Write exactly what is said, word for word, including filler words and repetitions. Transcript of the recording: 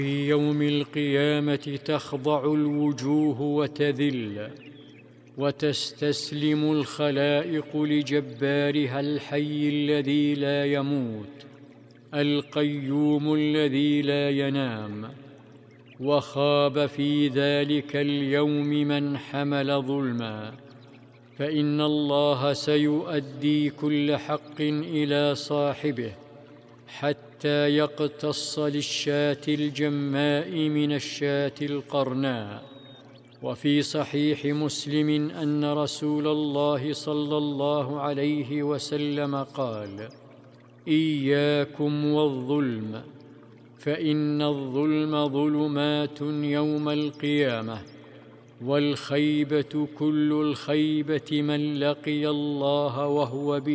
في يوم القيامة تخضع الوجوه وتذل، وتستسلم الخلائق لجبارها الحي الذي لا يموت، القيوم الذي لا ينام. وخاب في ذلك اليوم من حمل ظلما، فإن الله سيؤدي كل حق إلى صاحبه، حتى يقتص للشاة الجماء من الشاة القرناء. وفي صحيح مسلم أن رسول الله صلى الله عليه وسلم قال: إياكم والظلم، فإن الظلم ظلمات يوم القيامة، والخيبة كل الخيبة من لقي الله وهو به